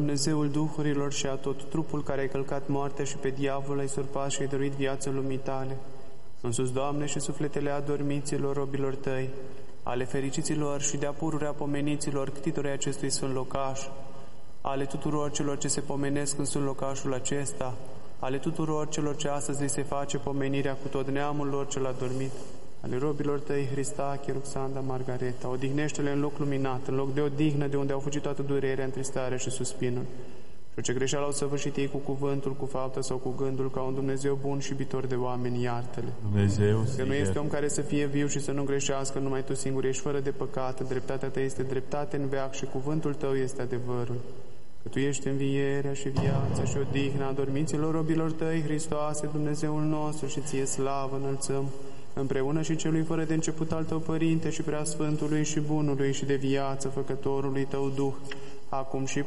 Dumnezeul duhurilor și a tot trupul care ai călcat moartea și pe diavol ai surpat și ai dăruit viață lumii tale. Însus, Doamne, și sufletele adormiților robilor tăi, ale fericiților și de-a pururea pomeniților ctitorii acestui sfânt locaș, ale tuturor celor ce se pomenesc în sfânt locașul acesta, ale tuturor celor ce astăzi li se face pomenirea cu tot neamul lor cel adormit, ale robilor tăi, Hristache, Ruxanda, Margareta, odihnește-le în loc luminat, în loc de odihnă, de unde au fugit toată durerea, întristarea și suspinul. Și ce greșeală au săvârșit ei cu cuvântul, cu fapta sau cu gândul, ca un Dumnezeu bun și iubitor de oameni, iartă-le. Dumnezeu, că nu este om care să fie viu și să nu greșească, numai Tu singur ești fără de păcat, dreptatea Ta este dreptate în veac și cuvântul Tău este adevărul. Că Tu ești învierea și viața și odihna adormiților robilor Tăi, Hristoase, Dumnezeul nostru, și Ție slavă înălțăm, împreună și celui fără de început al Tău, Părinte, și Preasfântului și Bunului și de viață Făcătorului Tău Duh, acum și